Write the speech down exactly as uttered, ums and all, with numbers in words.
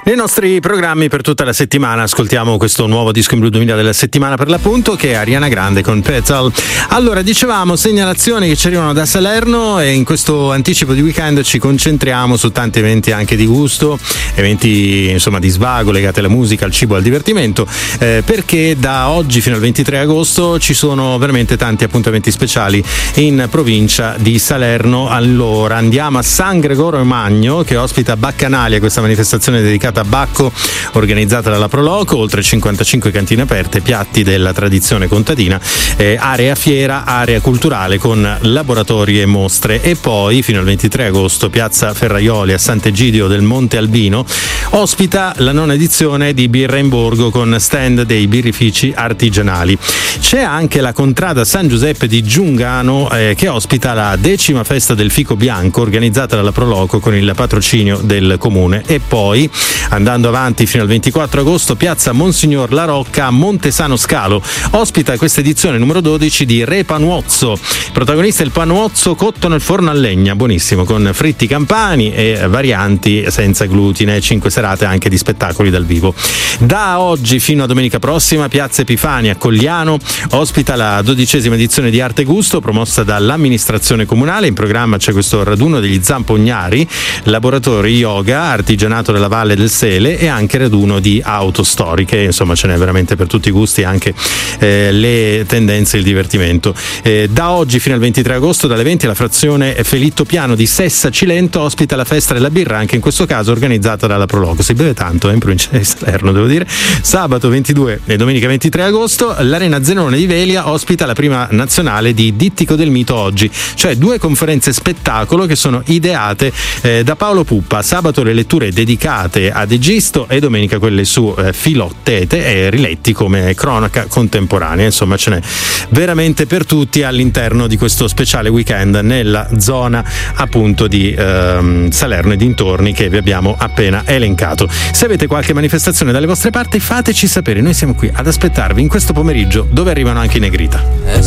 Nei nostri programmi per tutta la settimana ascoltiamo questo nuovo disco in blu duemila della settimana per l'appunto, che è Ariana Grande con Petal. Allora, dicevamo segnalazioni che ci arrivano da Salerno, e in questo anticipo di weekend ci concentriamo su tanti eventi anche di gusto, eventi insomma di svago legati alla musica, al cibo, al divertimento, eh, perché da oggi fino al ventitré agosto ci sono veramente tanti appuntamenti speciali in provincia di Salerno. Allora andiamo a San Gregorio Magno, che ospita Baccanalia, questa manifestazione dedicata a Bacco organizzata dalla Proloco, oltre cinquantacinque cantine aperte, piatti della tradizione contadina, eh, area fiera, area culturale con laboratori e mostre. E poi fino al ventitré agosto piazza Ferraioli a Sant'Egidio del Monte Albino ospita la nona edizione di Birra in Borgo con stand dei birrifici artigianali. C'è anche la contrada San Giuseppe di Giungano, eh, che ospita la decima festa del fico bianco organizzata dalla Proloco con il patrocinio del comune. E poi andando avanti fino al ventiquattro agosto piazza Monsignor La Rocca a Montesano Scalo ospita questa edizione numero dodici di Re Panuozzo. Il protagonista è il panuozzo cotto nel forno a legna, buonissimo, con fritti campani e varianti senza glutine, cinque serate anche di spettacoli dal vivo. Da oggi fino a domenica prossima piazza Epifania a Cogliano ospita la dodicesima edizione di Arte e Gusto promossa dall'amministrazione comunale. In programma c'è questo raduno degli zampognari, laboratori yoga, artigianato della Valle del Sele e anche raduno di auto storiche. Insomma, ce n'è veramente per tutti i gusti, anche eh, le tendenze e il divertimento. Eh, da oggi fino al ventitré agosto dalle venti la frazione Felitto Piano di Sessa Cilento ospita la festa della birra, anche in questo caso organizzata dalla Proloco. Si beve tanto eh, in provincia di Salerno, devo dire. Sabato ventidue e domenica ventitré agosto l'Arena Zenone di Velia ospita la prima nazionale di Dittico del Mito oggi, cioè due conferenze spettacolo che sono ideate eh, da Paolo Puppa. Sabato le letture dedicate ad Egisto e domenica quelle su eh, Filottete e riletti come cronaca contemporanea. Insomma, ce n'è veramente per tutti all'interno di questo speciale weekend nella zona appunto di ehm, Salerno e dintorni che vi abbiamo appena elencato. Se avete qualche manifestazione dalle vostre parti fateci sapere, noi siamo qui ad aspettarvi in questo pomeriggio dove arrivano anche i Negrita.